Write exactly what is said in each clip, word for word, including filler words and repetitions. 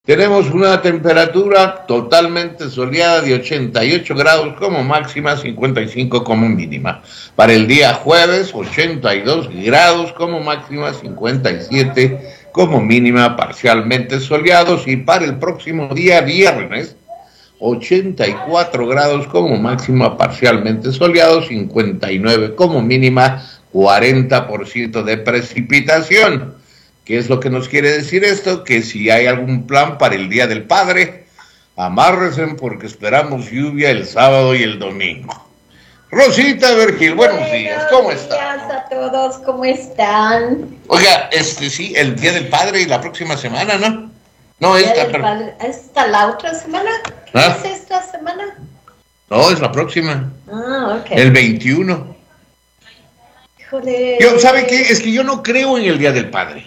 Tenemos una temperatura totalmente soleada de ochenta y ocho grados como máxima, cincuenta y cinco como mínima. Para el día jueves, ochenta y dos grados como máxima, cincuenta y siete como mínima, parcialmente soleados. Y para el próximo día viernes, ochenta y cuatro grados como máxima, parcialmente soleados, cincuenta y nueve como mínima, cuarenta por ciento de precipitación. ¿Qué es lo que nos quiere decir esto? Que si hay algún plan para el Día del Padre, amárrense porque esperamos lluvia el sábado y el domingo. Rosita Vergil, buenos, buenos días, ¿cómo están? Buenos días a todos, ¿cómo están? Oiga, este sí, el Día del Padre y la próxima semana, ¿no? No, esta, pero... ¿Esta la otra semana? ¿Qué ¿Ah? es esta semana? No, es la próxima. Ah, ok. El veintiuno. Híjole. Yo, ¿sabe qué? Es que yo no creo en el Día del Padre.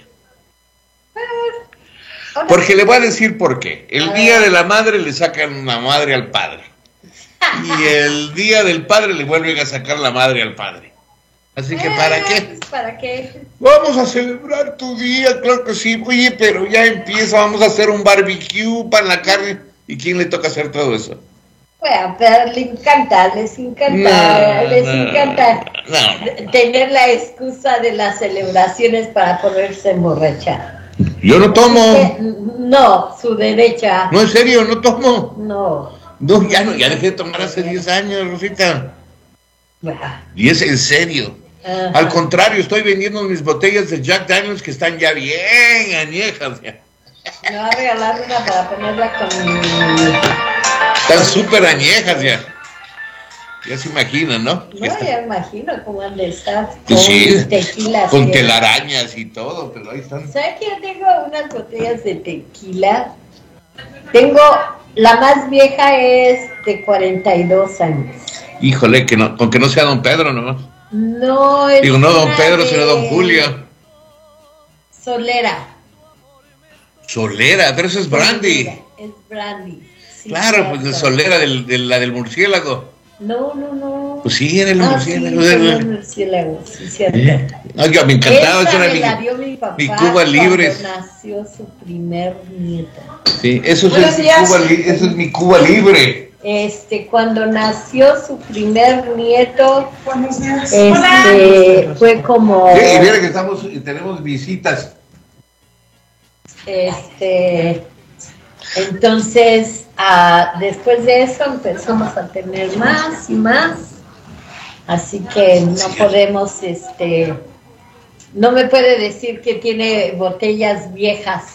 Porque le voy a decir por qué. El día de la madre le sacan una madre al padre. Y el día del padre le vuelven a sacar la madre al padre. Así que, ¿para qué? ¿Para qué? Vamos a celebrar tu día, claro que sí. Oye, pero ya empieza, vamos a hacer un barbecue para la carne. ¿Y quién le toca hacer todo eso? Bueno, pero le encanta, les encanta, no, les no, encanta no. tener la excusa de las celebraciones para ponerse emborrachar. Yo no tomo. No, su derecha. No, en serio, no tomo. No. No, ya no, ya dejé de tomar hace diez años, Rosita. diez en serio. Ajá. Al contrario, estoy vendiendo mis botellas de Jack Daniels que están ya bien añejas. Ya. Me va a regalar una para ponerla con... Están súper añejas ya. Ya se imaginan, ¿no? No, ya me imagino cómo han de estar con sí, tequilas. Con telarañas y todo, pero ahí están. ¿Sabes que yo tengo unas botellas de tequila? Tengo, la más vieja es de cuarenta y dos años. Híjole, que no, con que no sea don Pedro, ¿no? No, es Digo, no don Pedro, sino don Julio. Solera. Solera, pero eso es brandy. Es brandy. Sí, claro, pues de Solera, del, de la del murciélago. No, no, no. Pues sí, era el ah, murciélago. Sí, era el murciélago, sí, cierto. ¿Eh? Oiga, me encantaba, esa eso era me mi, la dio mi, papá mi Cuba Libre. Nació su primer nieto. Sí, eso es, mi Cuba, eso es mi Cuba Libre. Este, cuando nació su primer nieto, este, fue como... Sí, y mira que estamos, tenemos visitas. Este... Entonces, uh, después de eso empezamos a tener más y más, así que no podemos, este, no me puede decir que tiene botellas viejas,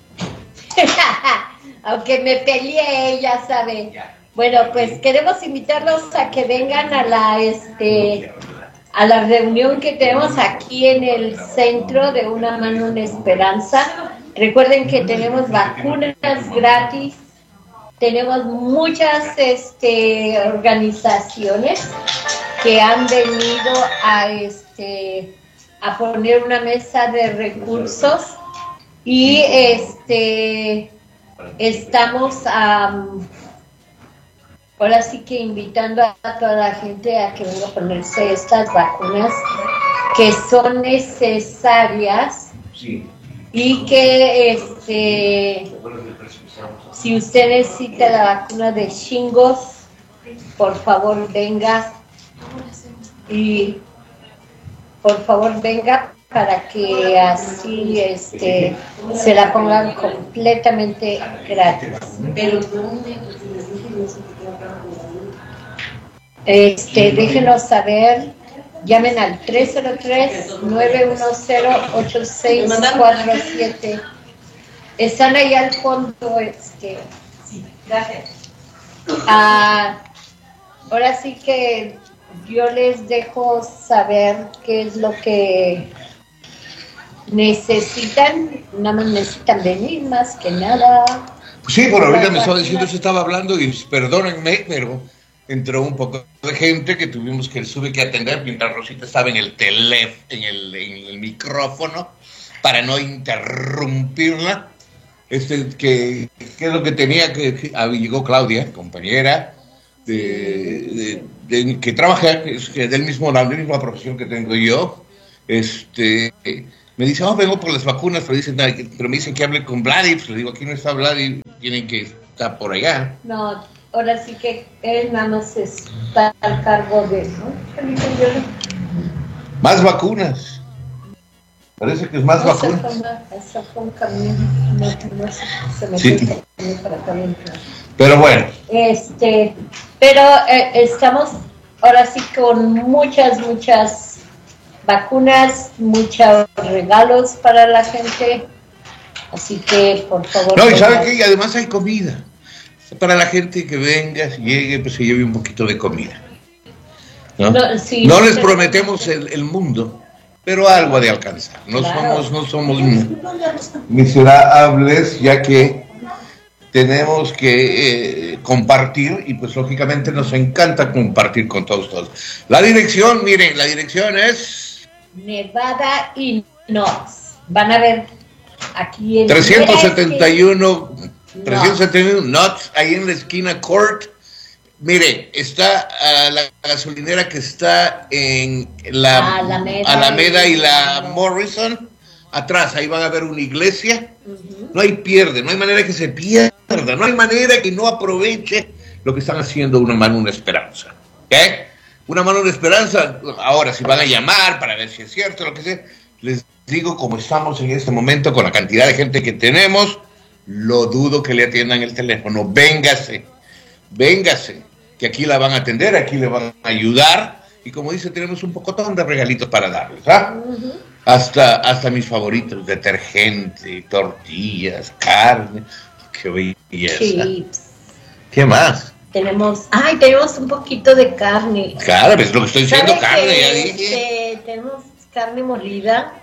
aunque me peleé, ya sabe. Bueno, pues queremos invitarlos a que vengan a la, este, a la reunión que tenemos aquí en el centro de Una Mano, Una Esperanza. Recuerden que tenemos vacunas gratis, tenemos muchas este, organizaciones que han venido a, este, a poner una mesa de recursos y este, estamos um, ahora sí que invitando a toda la gente a que venga a ponerse estas vacunas que son necesarias. Sí. Y que este, si usted necesita la vacuna de shingles, por favor venga y por favor venga para que así este, se la pongan completamente gratis. Este, déjenos saber. Llamen al tres cero tres, nueve uno cero, ocho seis cuatro siete. Están ahí al fondo. Este. Sí, gracias. Ah, ahora sí que yo les dejo saber qué es lo que necesitan. Nada más necesitan venir, más que nada. Sí, por ahorita me estaba diciendo, yo estaba hablando y perdónenme, pero... entró un poco de gente que tuvimos que tuve que atender mientras Rosita estaba en el teléfono, en el, en el micrófono, para no interrumpirla. Este, que, que es lo que tenía que, que ah, llegó Claudia, compañera, de, de, de, que trabaja, que es que del mismo, la misma profesión que tengo yo, este, Me dice, oh, vengo por las vacunas, pero, dicen, pero me dicen que hable con Vladi. Pues le digo, aquí no está Vladi, tienen que estar por allá. No, ahora sí que él nada más está al cargo de eso. Más vacunas. Parece que es más no, vacunas. Esa fue un camino, no, no sé, se me Sí. fue para acá adentro. Pero bueno. Este, pero eh, estamos ahora sí con muchas, muchas vacunas, muchos regalos para la gente, así que por favor. No, y ¿sabe qué? Y además hay comida. Para la gente que venga, si llegue, pues se lleve un poquito de comida. No, no, sí, no les prometemos el, el mundo, pero algo ha de alcanzar. No claro. somos, no somos miserables, ya que tenemos que eh, compartir, y pues lógicamente nos encanta compartir con todos todos. La dirección, miren, la dirección es Nevada y Knox. Van a ver aquí en trescientos setenta y uno trescientos setenta y uno Knox, ahí en la esquina Court. Mire, está uh, la gasolinera que está en la Alameda, Alameda y la Morrison. Atrás, ahí van a ver una iglesia. Uh-huh. No hay pierde, no hay manera que se pierda, no hay manera que no aproveche lo que están haciendo una mano, una esperanza. ¿Ok? Una mano, una esperanza. Ahora, si van a llamar para ver si es cierto, lo que sea, les digo, como estamos en este momento con la cantidad de gente que tenemos, lo dudo que le atiendan el teléfono. Véngase, véngase, que aquí la van a atender, aquí le van a ayudar. Y como dice, tenemos un pocotón de regalitos para darles, ¿ah? Uh-huh. Hasta, hasta mis favoritos, detergente, tortillas, carne. ¡Qué belleza! Chips. ¿Qué más? Tenemos, ay, tenemos un poquito de carne. Claro, es lo que estoy diciendo, carne, que, ya dije. Este, tenemos carne molida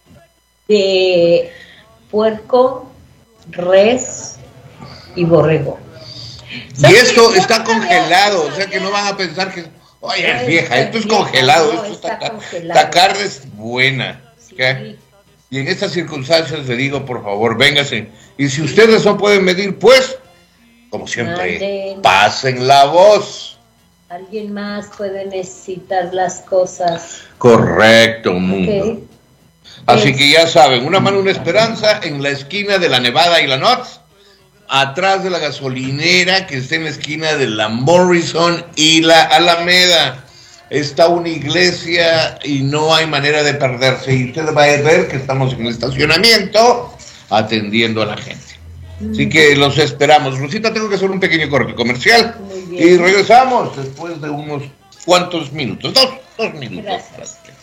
de puerco, res y borrego. Y esto está congelado, o sea que no van a pensar que, oye, es vieja, esto es congelado, no, esto está está, congelado. La carne es buena. ¿Okay? Y en estas circunstancias le digo, por favor, véngase. Y si ustedes no pueden medir, pues, como siempre, Manden. pasen la voz. Alguien más puede necesitar las cosas. Correcto, mundo. Okay. Así es. que ya saben, una mano, una esperanza en la esquina de la Nevada y la Knox, atrás de la gasolinera que está en la esquina de la Morrison y la Alameda. Está una iglesia y no hay manera de perderse. Y usted va a ver que estamos en el estacionamiento atendiendo a la gente. Así que los esperamos. Rosita, tengo que hacer un pequeño corte comercial. Y regresamos después de unos cuantos minutos. Dos, dos minutos. Gracias.